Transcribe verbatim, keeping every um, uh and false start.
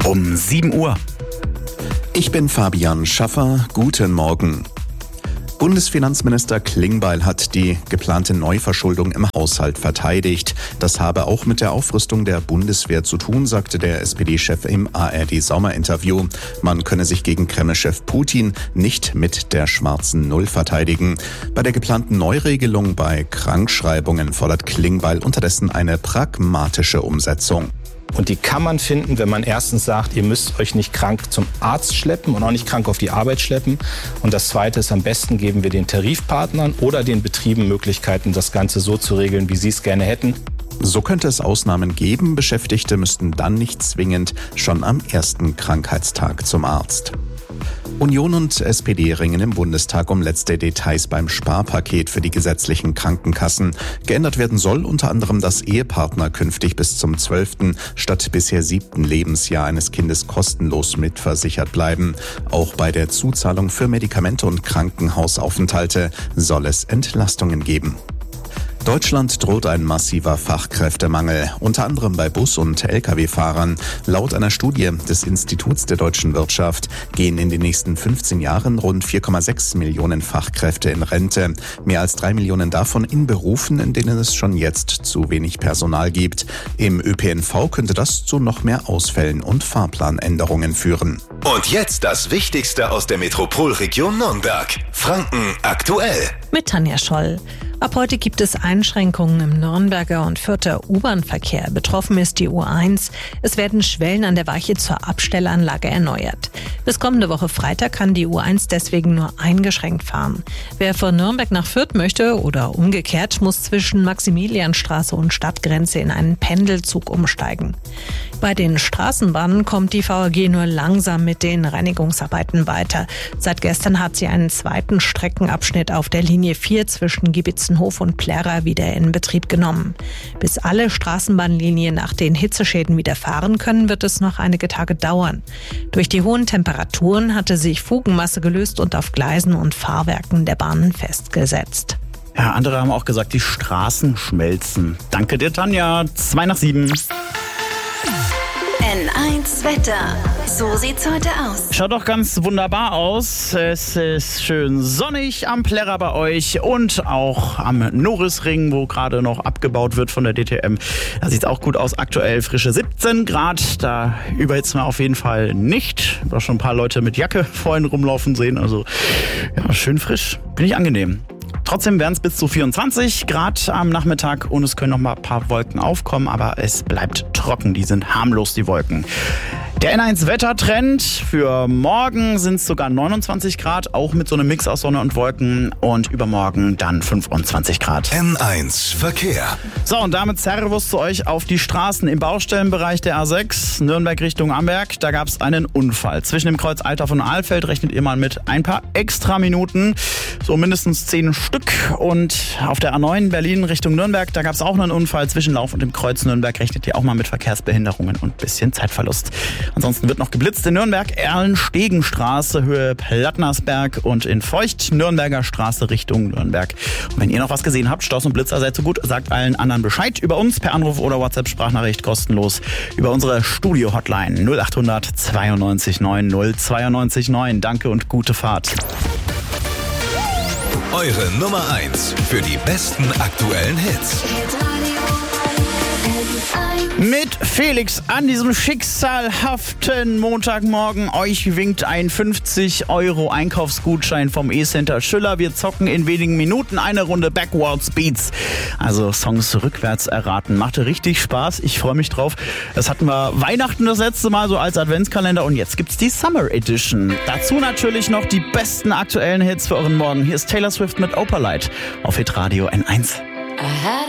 Um sieben Uhr. Ich bin Fabian Schaffer. Guten Morgen. Bundesfinanzminister Klingbeil hat die geplante Neuverschuldung im Haushalt verteidigt. Das habe auch mit der Aufrüstung der Bundeswehr zu tun, sagte der S P D-Chef im A R D-Sommerinterview. Man könne sich gegen Kreml-Chef Putin nicht mit der schwarzen Null verteidigen. Bei der geplanten Neuregelung bei Krankschreibungen fordert Klingbeil unterdessen eine pragmatische Umsetzung. Und die kann man finden, wenn man erstens sagt, ihr müsst euch nicht krank zum Arzt schleppen und auch nicht krank auf die Arbeit schleppen. Und das Zweite ist, am besten geben wir den Tarifpartnern oder den Betrieben Möglichkeiten, das Ganze so zu regeln, wie sie es gerne hätten. So könnte es Ausnahmen geben. Beschäftigte müssten dann nicht zwingend schon am ersten Krankheitstag zum Arzt. Union und S P D ringen im Bundestag um letzte Details beim Sparpaket für die gesetzlichen Krankenkassen. Geändert werden soll unter anderem, dass Ehepartner künftig bis zum zwölften statt bisher siebten Lebensjahr eines Kindes kostenlos mitversichert bleiben. Auch bei der Zuzahlung für Medikamente und Krankenhausaufenthalte soll es Entlastungen geben. Deutschland droht ein massiver Fachkräftemangel, unter anderem bei Bus- und L K W-Fahrern. Laut einer Studie des Instituts der deutschen Wirtschaft gehen in den nächsten fünfzehn Jahren rund vier Komma sechs Millionen Fachkräfte in Rente. Mehr als drei Millionen davon in Berufen, in denen es schon jetzt zu wenig Personal gibt. Im Ö P N V könnte das zu noch mehr Ausfällen und Fahrplanänderungen führen. Und jetzt das Wichtigste aus der Metropolregion Nürnberg. Franken aktuell. Mit Tanja Scholl. Ab heute gibt es Einschränkungen im Nürnberger und Fürther U-Bahn-Verkehr. Betroffen ist die U eins. Es werden Schwellen an der Weiche zur Abstellanlage erneuert. Bis kommende Woche Freitag kann die U eins deswegen nur eingeschränkt fahren. Wer von Nürnberg nach Fürth möchte oder umgekehrt, muss zwischen Maximilianstraße und Stadtgrenze in einen Pendelzug umsteigen. Bei den Straßenbahnen kommt die V A G nur langsam mit den Reinigungsarbeiten weiter. Seit gestern hat sie einen zweiten Streckenabschnitt auf der Linie vier zwischen Giebitzenhof und Plärrer wieder in Betrieb genommen. Bis alle Straßenbahnlinien nach den Hitzeschäden wieder fahren können, wird es noch einige Tage dauern. Durch die hohen Temperaturen hatte sich Fugenmasse gelöst und auf Gleisen und Fahrwerken der Bahnen festgesetzt. Ja, andere haben auch gesagt, die Straßen schmelzen. Danke dir, Tanja. Zwei nach sieben. N eins Wetter. So sieht's heute aus. Schaut doch ganz wunderbar aus. Es ist schön sonnig am Plärrer bei euch und auch am Norisring, wo gerade noch abgebaut wird von der D T M. Da sieht's auch gut aus. Aktuell frische siebzehn Grad. Da überhitzen wir auf jeden Fall nicht. Ich habe auch schon ein paar Leute mit Jacke vorhin rumlaufen sehen. Also ja, schön frisch. Bin ich angenehm. Trotzdem werden es bis zu vierundzwanzig Grad am Nachmittag und es können noch mal ein paar Wolken aufkommen, aber es bleibt trocken. Die sind harmlos, die Wolken. Der N eins Wettertrend für morgen sind es sogar neunundzwanzig Grad, auch mit so einem Mix aus Sonne und Wolken, und übermorgen dann fünfundzwanzig Grad. N eins Verkehr. So, und damit Servus zu euch auf die Straßen im Baustellenbereich der A sechs, Nürnberg Richtung Amberg. Da gab es einen Unfall. Zwischen dem Kreuz Althoff und Ahlfeld rechnet ihr mal mit ein paar extra Minuten, so mindestens zehn Stück. Und auf der A neun Berlin Richtung Nürnberg, da gab es auch einen Unfall. Zwischen Lauf und dem Kreuz Nürnberg rechnet ihr auch mal mit Verkehrsbehinderungen und ein bisschen Zeitverlust. Ansonsten wird noch geblitzt in Nürnberg, Erlenstegenstraße, Höhe Plattnersberg, und in Feucht Nürnberger Straße Richtung Nürnberg. Und wenn ihr noch was gesehen habt, Stoß und Blitzer, seid so gut, sagt allen anderen Bescheid über uns per Anruf oder WhatsApp-Sprachnachricht kostenlos über unsere Studio-Hotline null acht hundert zweiundneunzig neun null zweiundneunzig neun. Danke und gute Fahrt. Eure Nummer eins für die besten aktuellen Hits. Mit Felix an diesem schicksalhaften Montagmorgen. Euch winkt ein fünfzig Euro Einkaufsgutschein vom E-Center Schüller. Wir zocken in wenigen Minuten eine Runde Backwards Beats. Also Songs rückwärts erraten. Machte richtig Spaß. Ich freue mich drauf. Das hatten wir Weihnachten das letzte Mal so als Adventskalender, und jetzt gibt's die Summer Edition. Dazu natürlich noch die besten aktuellen Hits für euren Morgen. Hier ist Taylor Swift mit Opalite auf Hitradio N eins.